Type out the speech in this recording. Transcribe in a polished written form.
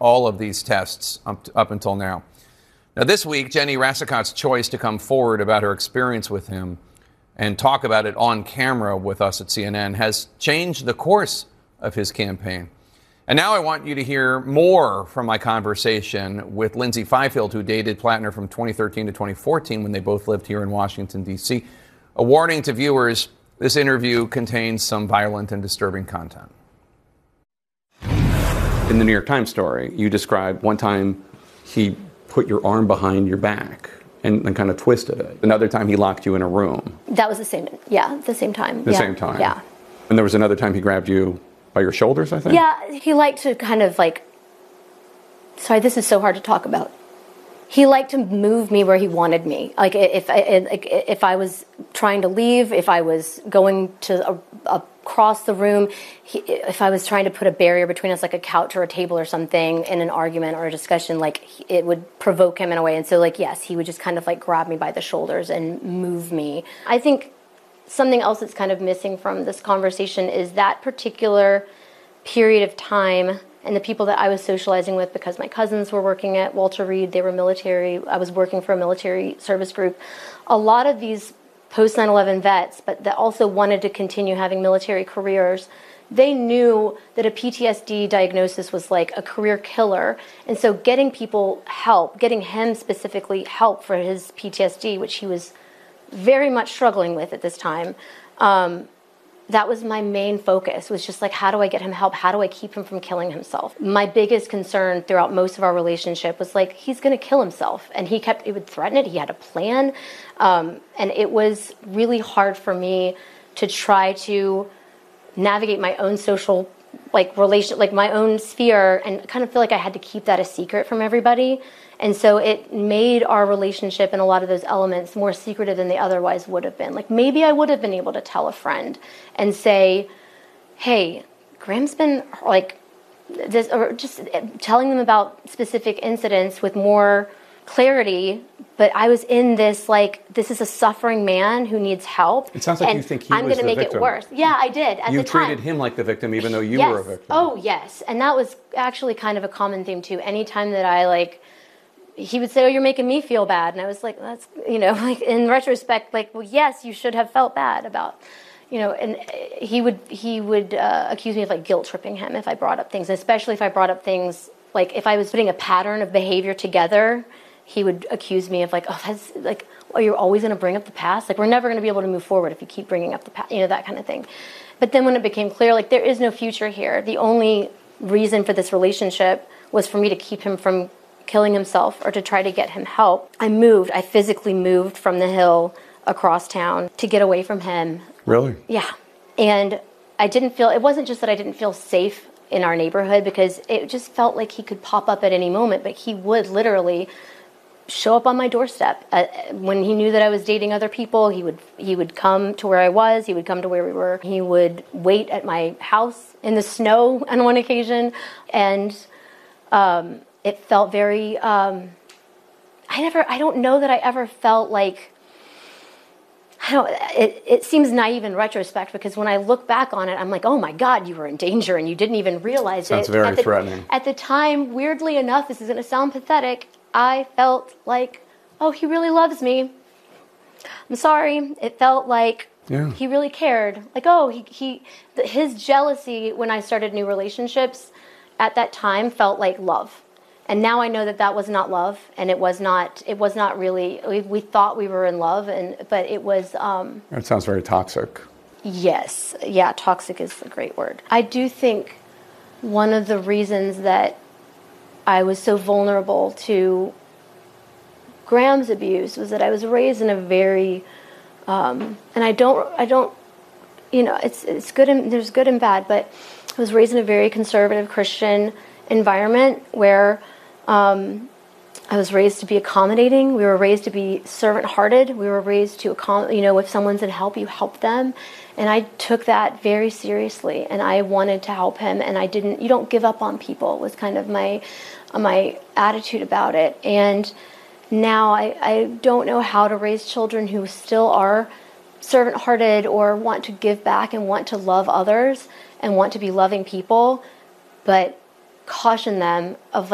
all of these tests up until now. Now, this week, Jenny Racicot's choice to come forward about her experience with him and talk about it on camera with us at CNN has changed the course of his campaign. And now I want you to hear more from my conversation with Lindsay Fifield, who dated Plattner from 2013 to 2014 when they both lived here in Washington, D.C. A warning to viewers, this interview contains some violent and disturbing content. In the New York Times story, you described one time he put your arm behind your back and kind of twisted it. Another time he locked you in a room. That was the same time. Same time. Yeah. And there was another time he grabbed you by your shoulders, I think? Yeah, he liked to kind of sorry, this is so hard to talk about. He liked to move me where he wanted me. Like if I was trying to leave, if I was going to across the room, if I was trying to put a barrier between us, like a couch or a table or something, in an argument or a discussion, it would provoke him in a way. And so, yes, he would just kind of grab me by the shoulders and move me. I think something else that's kind of missing from this conversation is that particular period of time and the people that I was socializing with, because my cousins were working at Walter Reed, they were military, I was working for a military service group. A lot of these post 9/11 vets, but that also wanted to continue having military careers, they knew that a PTSD diagnosis was like a career killer. And so getting people help, getting him specifically help for his PTSD, which he was very much struggling with at this time, that was my main focus, was just how do I get him help? How do I keep him from killing himself? My biggest concern throughout most of our relationship was he's going to kill himself. And he would threaten it. He had a plan. And it was really hard for me to try to navigate my own social my own sphere, and kind of feel like I had to keep that a secret from everybody. And so it made our relationship and a lot of those elements more secretive than they otherwise would have been. Maybe I would have been able to tell a friend and say, hey, Graham's been this, or just telling them about specific incidents with more clarity. But I was in this, this is a suffering man who needs help. It sounds like you think he was the victim. I'm going to make it worse. Yeah, I did at the time. You treated him like the victim even though you were a victim. Oh, yes. And that was actually kind of a common theme, too. Anytime that he would say, oh, you're making me feel bad. And I was like, that's, in retrospect, well, yes, you should have felt bad about, and he would accuse me of guilt tripping him if I brought up things, especially if I brought up things, if I was putting a pattern of behavior together, he would accuse me of oh, that's oh, you're always going to bring up the past. We're never going to be able to move forward if you keep bringing up the past, that kind of thing. But then when it became clear, there is no future here. The only reason for this relationship was for me to keep him from killing himself or to try to get him help. I physically moved from the Hill across town to get away from him. Really? Yeah. And it wasn't just that I didn't feel safe in our neighborhood, because it just felt like he could pop up at any moment, but he would literally show up on my doorstep. When he knew that I was dating other people, he would come to where I was, he would come to where we were. He would wait at my house in the snow on one occasion, and it felt very, I don't know that I ever felt it seems naive in retrospect, because when I look back on it, I'm like, oh my God, you were in danger and you didn't even realize it. Sounds very threatening. At the time, weirdly enough, this is going to sound pathetic, I felt oh, he really loves me. I'm sorry. It felt he really cared. His jealousy when I started new relationships at that time felt like love. And now I know that was not love, and it was not really, we thought we were in love, but it was... That sounds very toxic. Yes. Yeah, toxic is a great word. I do think one of the reasons that I was so vulnerable to Graham's abuse was that I was raised in a very, and I don't, it's good and there's good and bad, but I was raised in a very conservative Christian environment where I was raised to be accommodating. We were raised to be servant-hearted. We were raised to, if someone's in help, you help them. And I took that very seriously, and I wanted to help him, and you don't give up on people was kind of my attitude about it. And now I don't know how to raise children who still are servant-hearted or want to give back and want to love others and want to be loving people, but caution them of